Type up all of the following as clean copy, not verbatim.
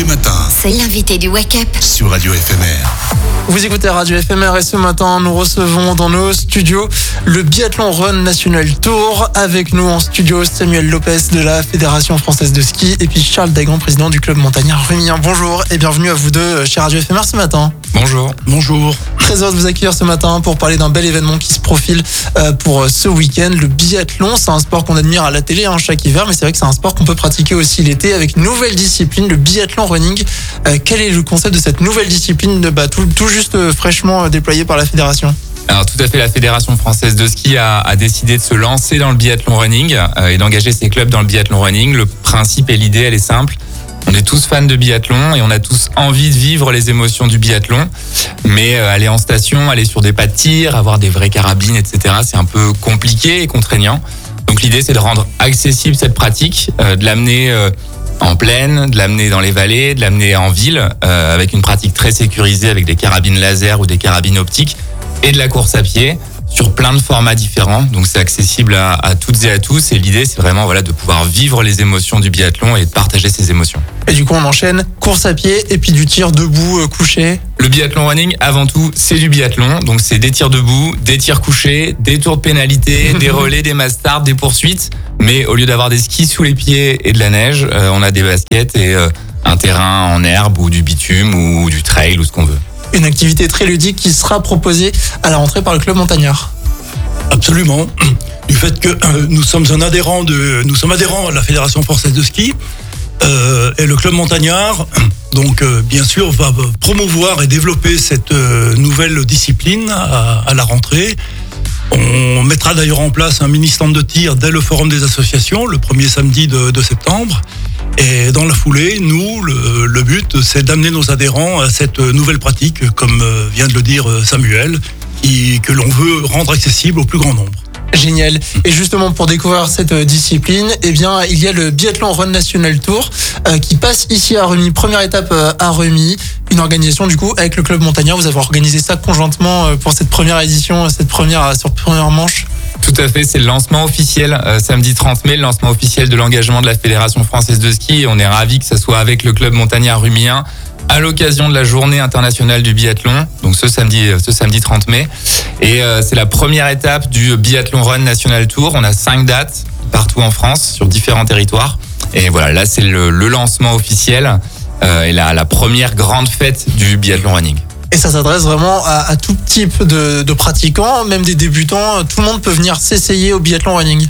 matin C'est l'invité du Wake Up sur Radio FMR. Vous écoutez Radio FMR et ce matin, nous recevons dans nos studios le Biathlon Run National Tour. Avec nous en studio, Samuel Lopez de la Fédération Française de Ski et puis Charles Dagan, président du club montagnard Rumilien. Bonjour et bienvenue à vous deux chez Radio FMR ce matin. Bonjour. Bonjour. Très heureux de vous accueillir ce matin pour parler d'un bel événement qui se profile pour ce week-end. Le biathlon, c'est un sport qu'on admire à la télé chaque hiver, mais c'est vrai que c'est un sport qu'on peut pratiquer aussi l'été avec une nouvelle discipline, le biathlon running. Quel est le concept de cette nouvelle discipline tout juste fraîchement déployée par la fédération ? Alors tout à fait, la Fédération Française de Ski a décidé de se lancer dans le biathlon running et d'engager ses clubs dans le biathlon running. Le principe et l'idée, elle est simple. On est tous fans de biathlon et on a tous envie de vivre les émotions du biathlon. Mais aller en station, aller sur des pas de tir, avoir des vraies carabines, etc., c'est un peu compliqué et contraignant. Donc l'idée, c'est de rendre accessible cette pratique, de l'amener en plaine, de l'amener dans les vallées, de l'amener en ville, avec une pratique très sécurisée avec des carabines laser ou des carabines optiques et de la course à pied sur plein de formats différents. Donc c'est accessible à toutes et à tous et l'idée, c'est vraiment de pouvoir vivre les émotions du biathlon et de partager ces émotions. Et du coup, on enchaîne course à pied et puis du tir debout, couché. Le biathlon running, avant tout, c'est du biathlon. Donc c'est des tirs debout, des tirs couchés, des tours de pénalité, des relais, des mass start, des poursuites. Mais au lieu d'avoir des skis sous les pieds et de la neige, on a des baskets et un terrain en herbe ou du bitume ou du trail ou ce qu'on veut. Une activité très ludique qui sera proposée à la rentrée par le club montagnard. Absolument. Du fait que nous sommes adhérents à la Fédération Française de Ski et le club montagnard, donc bien sûr, va promouvoir et développer cette nouvelle discipline à la rentrée. On mettra d'ailleurs en place un mini-stand de tir dès le forum des associations, le premier samedi de septembre. Et dans la foulée, nous, le but, c'est d'amener nos adhérents à cette nouvelle pratique, comme vient de le dire Samuel, que l'on veut rendre accessible au plus grand nombre. Génial. Et justement, pour découvrir cette discipline, il y a le Biathlon Run National Tour qui passe ici à Rumilly. Première étape à Rumilly, une organisation du coup avec le club montagnard. Vous avez organisé ça conjointement pour cette première édition, cette première manche. Tout à fait, c'est le lancement officiel, samedi 30 mai, le lancement officiel de l'engagement de la Fédération Française de Ski. Et on est ravis que ça soit avec le club montagnard rumilien à l'occasion de la journée internationale du biathlon, donc ce samedi 30 mai. Et c'est la première étape du Biathlon Run National Tour. On a 5 dates partout en France, sur différents territoires. Et voilà, là c'est le lancement officiel et la première grande fête du biathlon running. Et ça s'adresse vraiment à tout type de pratiquants, même des débutants. Tout le monde peut venir s'essayer au biathlon running.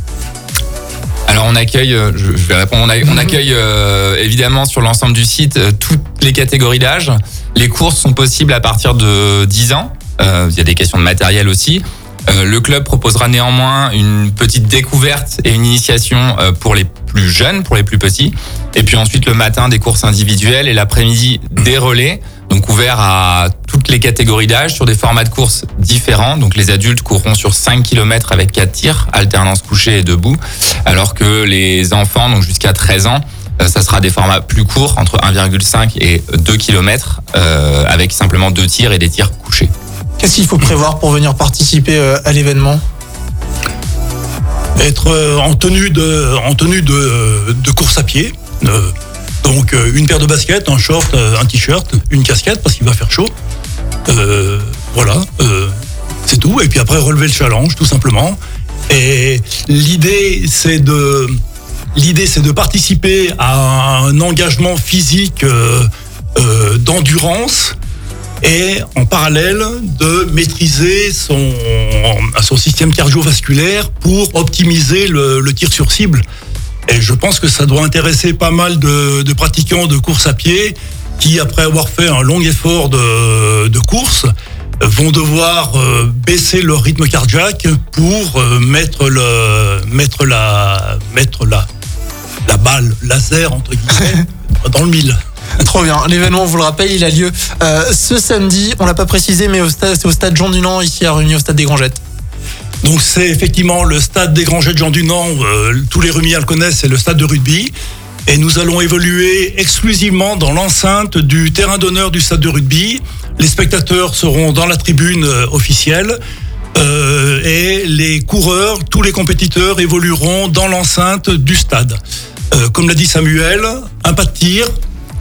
Alors on accueille, je vais répondre, on accueille évidemment sur l'ensemble du site toutes les catégories d'âge. Les courses sont possibles à partir de 10 ans. Il y a des questions de matériel aussi. Le club proposera néanmoins une petite découverte et une initiation pour les plus jeunes, pour les plus petits. Et puis ensuite le matin des courses individuelles et l'après-midi des relais. Donc ouvert à toutes les catégories d'âge sur des formats de courses différents. Donc les adultes courront sur 5 km avec 4 tirs, alternance couchée et debout. Alors que les enfants, donc jusqu'à 13 ans, ça sera des formats plus courts, entre 1,5 et 2 km, avec simplement 2 tirs et des tirs couchés. Qu'est-ce qu'il faut prévoir pour venir participer à l'événement ? Être en tenue de course à pied. Donc une paire de baskets, un short, un t-shirt, une casquette parce qu'il va faire chaud. C'est tout. Et puis après relever le challenge tout simplement. Et l'idée c'est de participer à un engagement physique d'endurance et en parallèle de maîtriser son système cardiovasculaire pour optimiser le tir sur cible. Et je pense que ça doit intéresser pas mal de pratiquants de course à pied qui, après avoir fait un long effort de course, vont devoir baisser leur rythme cardiaque pour mettre la balle laser entre guillemets dans le mille. Trop bien. L'événement, on vous le rappelle, il a lieu ce samedi. On l'a pas précisé, mais c'est au stade Jean Dunand ici à Rumilly, au stade des Grangettes. Donc c'est effectivement le stade des Grangettes Jean Dunand, tous les Rumilliens le connaissent, c'est le stade de rugby. Et nous allons évoluer exclusivement dans l'enceinte du terrain d'honneur du stade de rugby. Les spectateurs seront dans la tribune officielle et les coureurs, tous les compétiteurs évolueront dans l'enceinte du stade. Comme l'a dit Samuel, un pas de tir,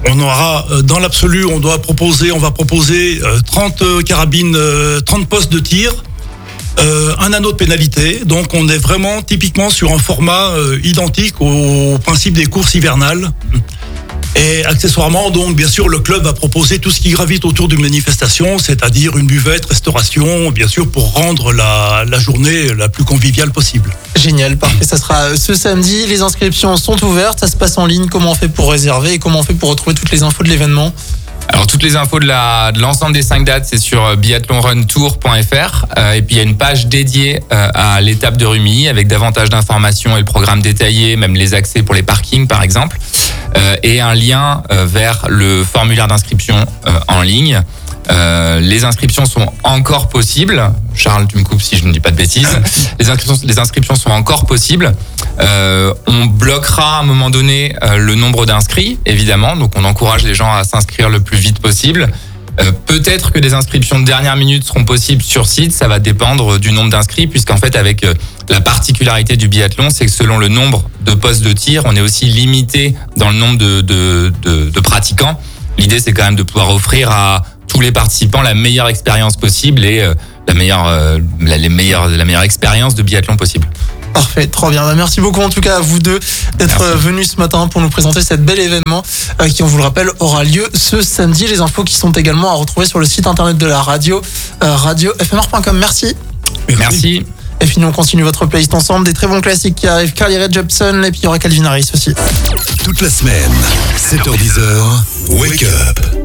On aura, dans l'absolu, on va proposer 30 carabines, 30 postes de tir, un anneau de pénalité. Donc on est vraiment typiquement sur un format identique au principe des courses hivernales. Et accessoirement, donc, bien sûr, le club va proposer tout ce qui gravite autour d'une manifestation, c'est-à-dire une buvette, restauration, bien sûr, pour rendre la journée la plus conviviale possible. Génial, parfait. Ça sera ce samedi. Les inscriptions sont ouvertes. Ça se passe en ligne. Comment on fait pour réserver et comment on fait pour retrouver toutes les infos de l'événement? Alors toutes les infos de l'ensemble des 5 dates, c'est sur biathlonruntour.fr et puis il y a une page dédiée à l'étape de Rumilly avec davantage d'informations et le programme détaillé, même les accès pour les parkings par exemple, et un lien vers le formulaire d'inscription en ligne. Les inscriptions sont encore possibles. Charles, tu me coupes si je ne dis pas de bêtises. Les inscriptions sont encore possibles. On bloquera à un moment donné le nombre d'inscrits, évidemment. Donc on encourage les gens à s'inscrire le plus vite possible. Peut-être que des inscriptions de dernière minute seront possibles sur site. Ça va dépendre du nombre d'inscrits, puisqu'en fait avec la particularité du biathlon, c'est que selon le nombre de postes de tir, on est aussi limité dans le nombre de pratiquants. L'idée, c'est quand même de pouvoir offrir à tous les participants la meilleure expérience possible et la meilleure expérience de biathlon possible. Parfait, trop bien. Merci beaucoup en tout cas à vous deux d'être venus ce matin pour nous présenter cet bel événement qui, on vous le rappelle, aura lieu ce samedi. Les infos qui sont également à retrouver sur le site internet de la radio, radiofmr.com. Merci. Merci. Et puis nous on continue votre playlist ensemble, des très bons classiques qui arrivent, Carly Rae Jepsen et puis il y aura Calvin Harris aussi. Toute la semaine, 7h-10h, Wake Up.